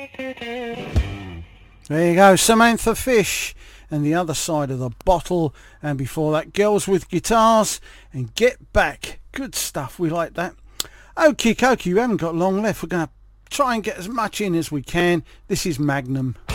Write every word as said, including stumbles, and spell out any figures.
There you go, Samantha Fish and The Other Side of the Bottle, and before that Girls with Guitars and Get Back. Good stuff, we like that. Okie dokie, we haven't got long left. We're going to try and get as much in as we can. This is Magnum.